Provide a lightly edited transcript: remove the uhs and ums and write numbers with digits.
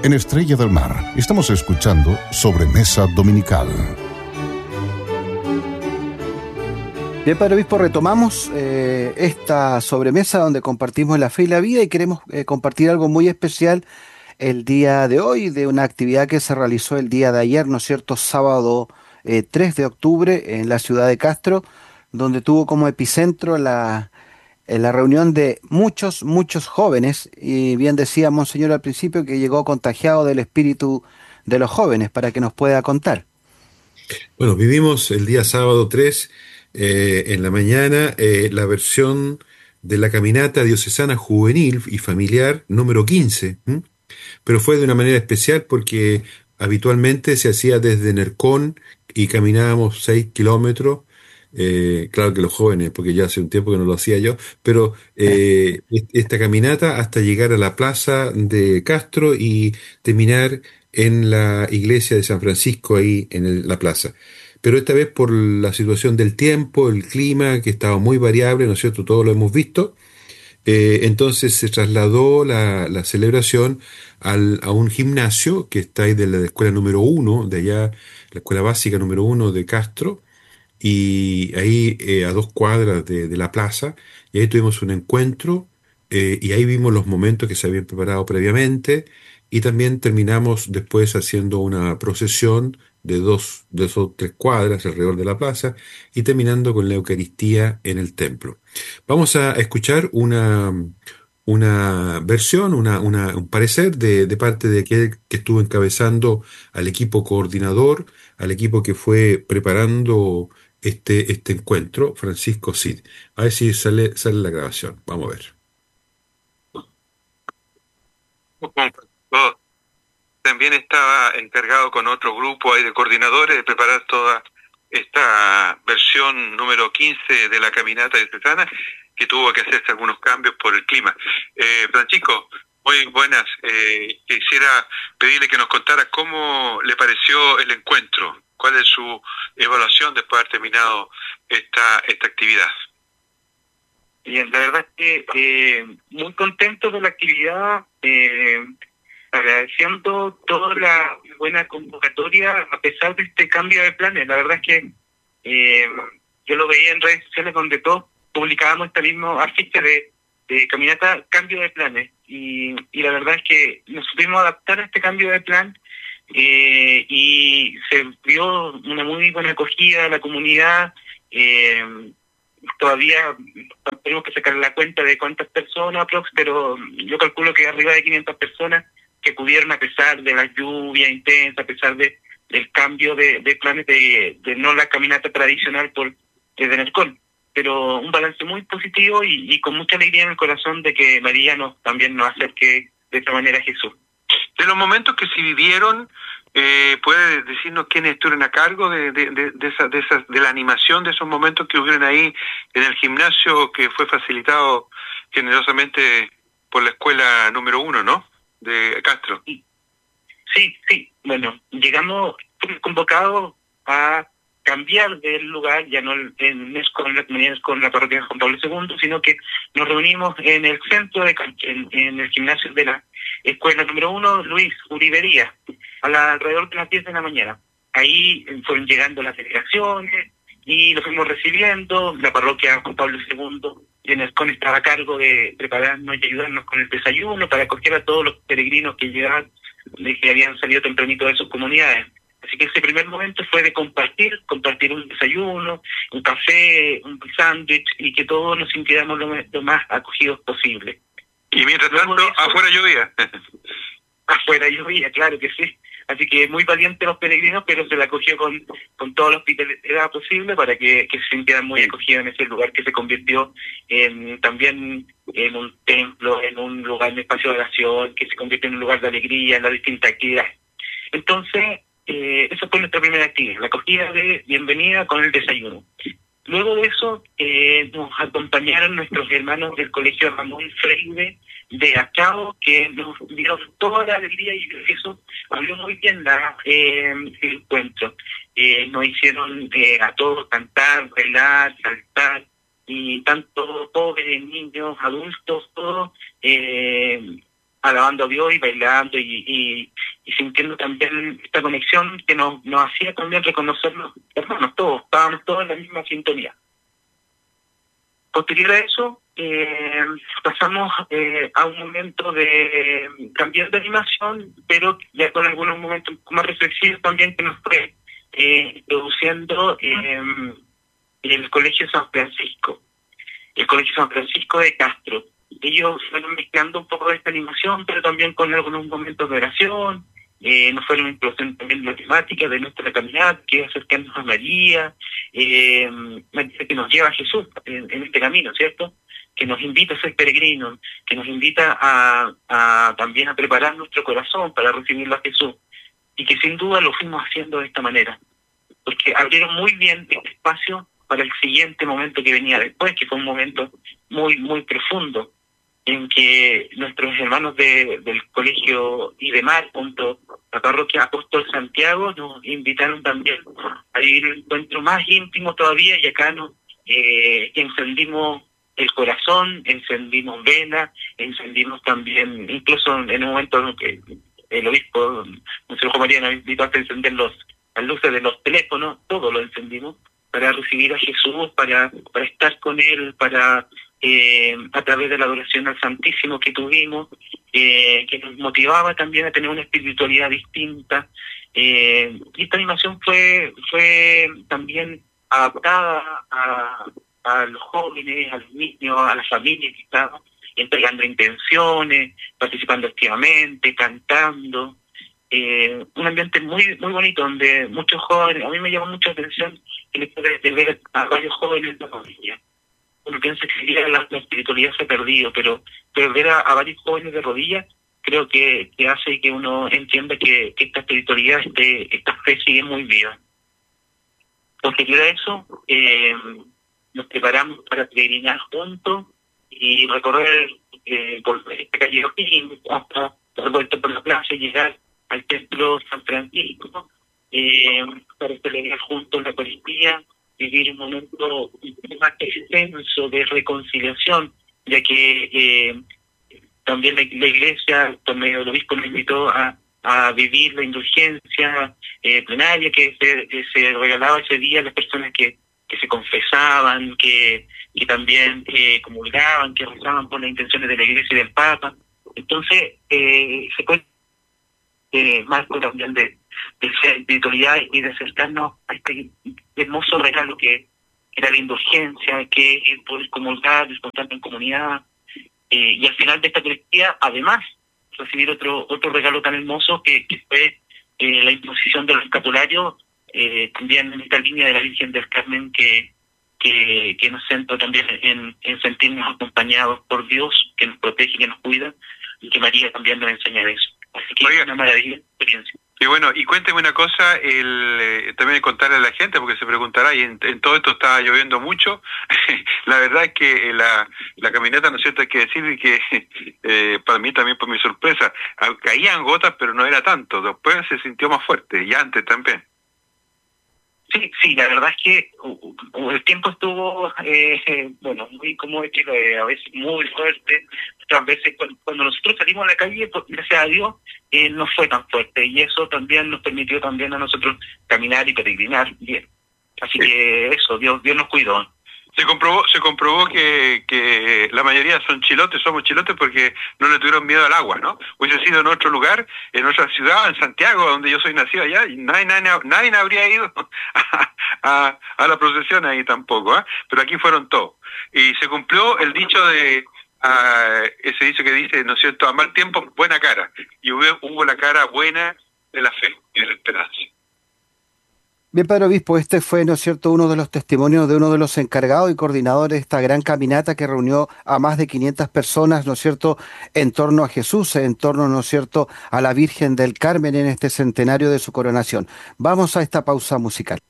En Estrella del Mar estamos escuchando Sobremesa Dominical. Bien, Padre Obispo, retomamos esta sobremesa donde compartimos la fe y la vida y queremos compartir algo muy especial el día de hoy, de una actividad que se realizó el día de ayer, ¿no es cierto? Sábado 3 de octubre en la ciudad de Castro, donde tuvo como epicentro la reunión de muchos jóvenes, y bien decía Monseñor al principio que llegó contagiado del espíritu de los jóvenes, para que nos pueda contar. Bueno, vivimos el día sábado 3 en la mañana la versión de la caminata diocesana juvenil y familiar número 15, ¿m? Pero fue de una manera especial porque habitualmente se hacía desde Nercón y caminábamos 6 kilómetros. Claro que los jóvenes, porque ya hace un tiempo que no lo hacía yo, pero esta caminata hasta llegar a la plaza de Castro y terminar en la iglesia de San Francisco ahí en la plaza. Pero esta vez por la situación del tiempo, el clima, que estaba muy variable, ¿no es cierto? Todo lo hemos visto. Entonces se trasladó la celebración a un gimnasio que está ahí de la escuela número 1, de allá, la escuela básica número 1 de Castro, y ahí a 2 cuadras de la plaza, y ahí tuvimos un encuentro, y ahí vimos los momentos que se habían preparado previamente, y también terminamos después haciendo una procesión de 2 o 3 cuadras alrededor de la plaza, y terminando con la Eucaristía en el templo. Vamos a escuchar una versión, un parecer de parte de aquel que estuvo encabezando al equipo coordinador, al equipo que fue preparando este encuentro, Francisco Cid. A ver si sale la grabación. Vamos a ver. También estaba encargado con otro grupo ahí de coordinadores de preparar toda esta versión número 15 de la caminata diocesana, que tuvo que hacerse algunos cambios por el clima. Francisco, muy buenas. Quisiera pedirle que nos contara cómo le pareció el encuentro, cuál es su evaluación después de haber terminado esta actividad. Bien, la verdad es que muy contento de la actividad, agradeciendo toda la buena convocatoria a pesar de este cambio de planes. La verdad es que yo lo veía en redes sociales donde todos publicábamos este mismo afiche de caminata, cambio de planes, y la verdad es que nos supimos adaptar a este cambio de plan, y se vio una muy buena acogida de la comunidad. Todavía tenemos que sacar la cuenta de cuántas personas, pero yo calculo que arriba de 500 personas que pudieron, a pesar de la lluvia intensa, a pesar del cambio de planes de no la caminata tradicional desde Nercón. Pero un balance muy positivo y con mucha alegría en el corazón de que María también nos acerque de esta manera a Jesús. De los momentos que se vivieron, ¿puede decirnos quiénes estuvieron a cargo de la animación de esos momentos que hubieron ahí en el gimnasio, que fue facilitado generosamente por la escuela número 1, ¿no?, de Castro? Sí. Bueno, llegamos convocados a cambiar del lugar, ya no en con la parroquia de Juan Pablo II, sino que nos reunimos en el centro en el gimnasio de la escuela número 1, Luis Uribe, alrededor de las 10 de la mañana. Ahí fueron llegando las delegaciones y los fuimos recibiendo. La parroquia Juan Pablo II de Nercón estaba a cargo de prepararnos y ayudarnos con el desayuno para acoger a todos los peregrinos que llegaban, que habían salido tempranito de sus comunidades. Así que ese primer momento fue de compartir un desayuno, un café, un sándwich, y que todos nos sintiéramos lo más acogidos posible. Y mientras tanto, afuera llovía. Afuera llovía, claro que sí. Así que muy valientes los peregrinos, pero se la acogió con toda la hospitalidad posible para que se sintieran muy acogidos en ese lugar que se convirtió también en un templo, en un lugar de espacio de oración, que se convirtió en un lugar de alegría en las distintas actividades. Entonces, esa fue nuestra primera actividad, la acogida de bienvenida con el desayuno. Luego de eso, nos acompañaron nuestros hermanos del Colegio Ramón Freire de Achao, que nos dieron toda la alegría, y eso abrió muy bien el encuentro. Nos hicieron a todos cantar, bailar, saltar, y tanto pobres, niños, adultos, todos alabando a Dios y bailando y sintiendo también esta conexión que nos hacía también reconocernos hermanos, todos, estábamos todos en la misma sintonía. Posterior a eso, pasamos a un momento de cambiar de animación, pero ya con algunos momentos más reflexivos también que nos fue produciendo el Colegio San Francisco, el Colegio San Francisco de Castro. Ellos fueron mezclando un poco de esta animación, pero también con algunos momentos de oración. Nos fueron introduciendo también la temática de nuestra caminata, que es acercarnos a María, María que nos lleva a Jesús en este camino, ¿cierto? Que nos invita a ser peregrinos, que nos invita a también a preparar nuestro corazón para recibirlo a Jesús, y que sin duda lo fuimos haciendo de esta manera, porque abrieron muy bien este espacio para el siguiente momento que venía después, que fue un momento muy, muy profundo, en que nuestros hermanos del Colegio Idemar, junto a la Parroquia Apóstol Santiago, nos invitaron también a vivir un encuentro más íntimo todavía, y acá nos encendimos el corazón, encendimos velas, encendimos también, incluso en un momento en que el obispo, Monseñor Juan María, nos invitó a encender las luces de los teléfonos, todo lo encendimos, para recibir a Jesús, para estar con Él, para a través de la adoración al Santísimo que tuvimos, que nos motivaba también a tener una espiritualidad distinta. Y esta animación fue también adaptada a los jóvenes, a los niños, a las familias que estaban entregando intenciones, participando activamente, cantando. Un ambiente muy muy bonito donde muchos jóvenes, a mí me llama mucha atención el hecho de ver a varios jóvenes de la familia. Uno piensa que la espiritualidad se ha perdido, pero ver a varios jóvenes de rodillas creo que hace que uno entienda que esta espiritualidad, esta fe sigue muy viva. Posterior a eso, nos preparamos para peregrinar juntos y recorrer por esta calle O'Higgins hasta dar vuelta por la plaza y llegar al templo San Francisco para celebrar juntos la Eucaristía, vivir un momento más extenso de reconciliación, ya que también la Iglesia, por medio del obispo, nos invitó a vivir la indulgencia plenaria que se regalaba ese día a las personas que se confesaban, que también comulgaban, que rezaban por las intenciones de la Iglesia y del Papa. Entonces, se puede marco también de espiritualidad y de acercarnos a este hermoso regalo que era la indulgencia, que es el poder comulgar, disfrutar en comunidad, y al final de esta Eucaristía, además, recibir otro regalo tan hermoso que fue la imposición de los escapularios, también en esta línea de la Virgen del Carmen, que nos centra también en sentirnos acompañados por Dios, que nos protege, que nos cuida, y que María también nos enseña de eso. Así que es una maravillosa experiencia. Y bueno, y cuénteme una cosa, también contarle a la gente, porque se preguntará, y en todo esto estaba lloviendo mucho. La verdad es que la caminata, ¿no es cierto?, hay que decir que para mí también, por mi sorpresa, caían gotas, pero no era tanto. Después se sintió más fuerte, y antes también. Sí, la verdad es que el tiempo estuvo, muy, como decirlo, a veces muy fuerte. Otras veces cuando nosotros salimos a la calle, pues, gracias a Dios, no fue tan fuerte, y eso también nos permitió también a nosotros caminar y peregrinar bien. Así que eso, Dios nos cuidó. Se comprobó que la mayoría somos chilotes porque no le tuvieron miedo al agua, ¿no? Hubiese sido en otro lugar, en otra ciudad, en Santiago, donde yo soy nacido allá, y nadie habría ido a la procesión ahí tampoco, ¿eh? Pero aquí fueron todos. Y se cumplió el dicho ese dicho que dice, ¿no es cierto?, a mal tiempo, buena cara. Y hubo la cara buena de la fe y de la esperanza. Bien, Padre Obispo, este fue, ¿no es cierto?, uno de los testimonios de uno de los encargados y coordinadores de esta gran caminata que reunió a más de 500 personas, ¿no es cierto?, en torno a Jesús, en torno, ¿no es cierto?, a la Virgen del Carmen en este centenario de su coronación. Vamos a esta pausa musical.